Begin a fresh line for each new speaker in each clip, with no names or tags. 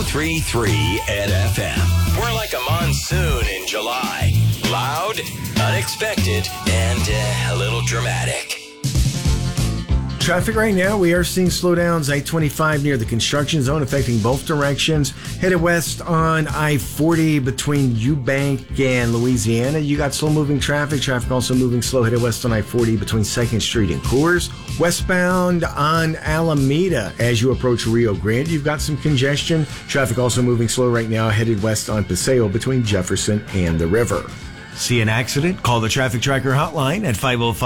103.3 Ed FM. We're like a monsoon in July. Loud, unexpected, and a little dramatic.
Traffic right now, we are seeing slowdowns. I-25 near the construction zone affecting both directions. Headed west on I-40 between Eubank and Louisiana. You got slow-moving traffic. Traffic also moving slow. Headed west on I-40 between 2nd Street and Coors. Westbound on Alameda as you approach Rio Grande. You've got some congestion. Traffic also moving slow right now. Headed west on Paseo between Jefferson and the river. See an accident? Call the Traffic Tracker hotline at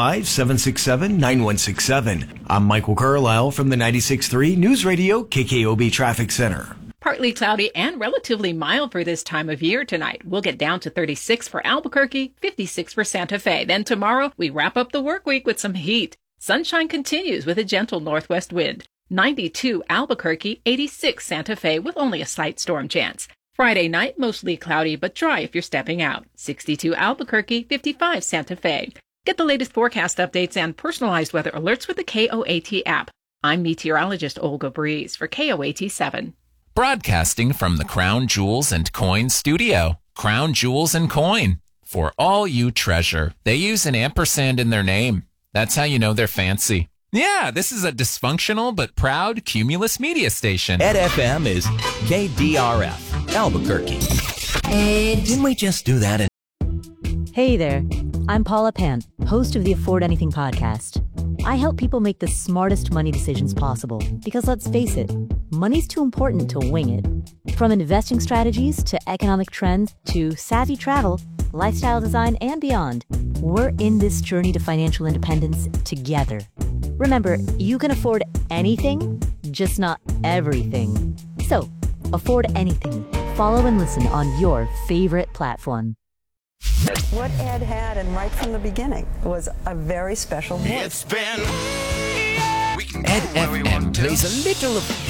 505-767-9167. I'm Michael Carlisle from the 96.3 News Radio KKOB Traffic Center.
Partly cloudy and relatively mild for this time of year tonight. We'll get down to 36 for Albuquerque, 56 for Santa Fe. Then tomorrow, we wrap up the work week with some heat. Sunshine continues with a gentle northwest wind. 92 Albuquerque, 86 Santa Fe with only a slight storm chance. Friday night, mostly cloudy but dry if you're stepping out. 62 Albuquerque, 55 Santa Fe. Get the latest forecast updates and personalized weather alerts with the KOAT app. I'm meteorologist Olga Breeze for KOAT 7.
Broadcasting from the Crown Jewels and Coin studio. Crown Jewels and Coin. For all you treasure. They use an ampersand in their name. That's how you know they're fancy. Yeah, this is a dysfunctional but proud Cumulus media station.
Ed FM is KDRF, Albuquerque. Didn't we just do that?
Hey there, I'm Paula Pant, host of the Afford Anything podcast. I help people make the smartest money decisions possible because let's face it, money's too important to wing it. From investing strategies to economic trends to savvy travel, lifestyle design, and beyond, we're in this journey to financial independence together. Remember, you can afford anything, just not everything. So, afford anything. Follow and listen on your favorite platform.
What Ed had, and right from the beginning, was a very special voice.
It's been Ed FM plays a little of